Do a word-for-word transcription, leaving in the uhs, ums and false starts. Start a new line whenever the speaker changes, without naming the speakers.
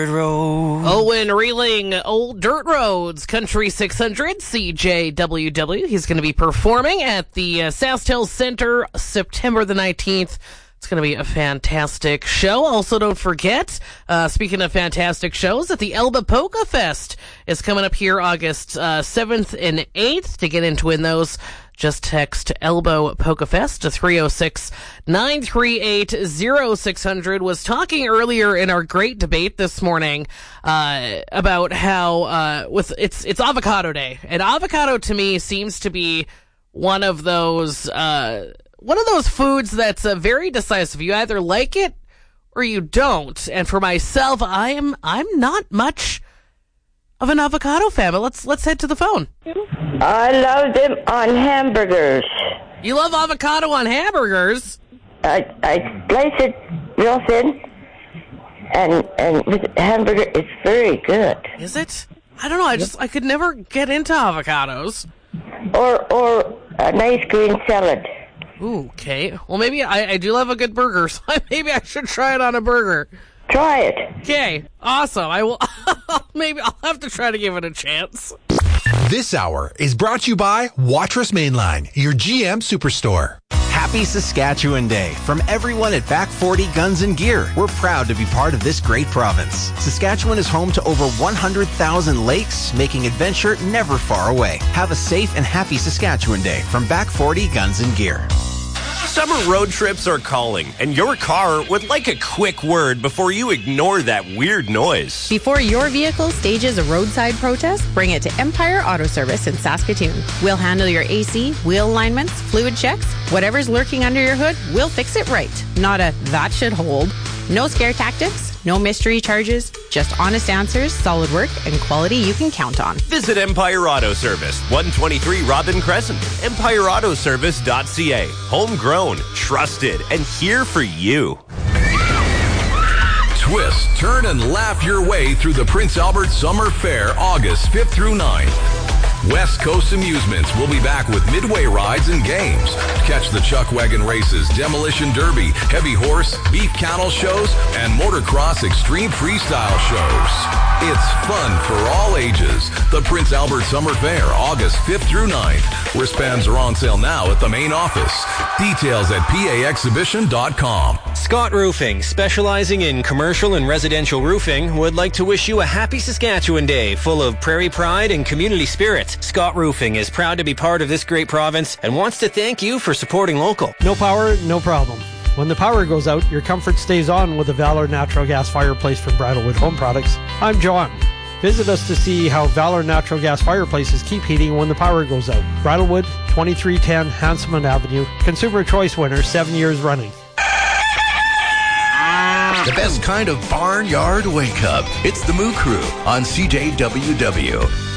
Road. Owen Reeling, Old Dirt Roads, Country six hundred, C J W W. He's going to be performing at the uh, SaskTel Center September the nineteenth. It's going to be a fantastic show. Also, don't forget, uh, speaking of fantastic shows, that the Elba Polka Fest is coming up here August uh, seventh and eighth. To get in to win those, just text Elbow Polka Fest to three oh six, nine three eight, oh six hundred. Was talking earlier in our great debate this morning uh, about how uh, with it's it's Avocado Day, and avocado to me seems to be one of those uh, one of those foods that's uh, very decisive. You either like it or you don't. And for myself, I am I'm not much of an avocado fan. But let's let's head to the phone.
I love them on hamburgers.
You love avocado on hamburgers?
I I slice it real thin, and and with hamburger, it's very good.
Is it? I don't know. I just I could never get into avocados.
Or or a nice green salad.
Ooh, okay. Well, maybe I, I do love a good burger, so maybe I should try it on a burger.
Try it.
Okay, awesome. I will. Maybe I'll have to try to give it a chance.
This hour is brought to you by Watrous Mainline, your G M Superstore.
Happy Saskatchewan Day from everyone at Back forty Guns and Gear. We're proud to be part of this great province. Saskatchewan is home to over one hundred thousand lakes, making adventure never far away. Have a safe and happy Saskatchewan Day from Back forty Guns and Gear.
Summer road trips are calling, and your car would like a quick word before you ignore that weird noise.
Before your vehicle stages a roadside protest, bring it to Empire Auto Service in Saskatoon. We'll handle your A C, wheel alignments, fluid checks, whatever's lurking under your hood, we'll fix it right. Not a that should hold. No scare tactics, no mystery charges, just honest answers, solid work, and quality you can count on.
Visit Empire Auto Service, one twenty-three Robin Crescent, empire auto service dot c a. Homegrown, trusted, and here for you.
Twist, turn, and laugh your way through the Prince Albert Summer Fair, August fifth through ninth. West Coast Amusements will be back with midway rides and games. Catch the Chuck Wagon Races, Demolition Derby, Heavy Horse, Beef Cattle shows, and Motocross Extreme Freestyle shows. It's fun for all ages. The Prince Albert Summer Fair, August fifth through ninth. Wristbands are on sale now at the main office. Details at p a exhibition dot com.
Scott Roofing, specializing in commercial and residential roofing, would like to wish you a happy Saskatchewan Day full of prairie pride and community spirit. Scott Roofing is proud to be part of this great province and wants to thank you for supporting local.
No power, no problem. When the power goes out, your comfort stays on with the Valor Natural Gas Fireplace from Bridlewood Home Products. I'm John. Visit us to see how Valor Natural Gas Fireplaces keep heating when the power goes out. Bridlewood, twenty-three ten Hanselman Avenue. Consumer Choice winner, seven years running.
The best kind of barnyard wake-up. It's the Moo Crew on C J W W.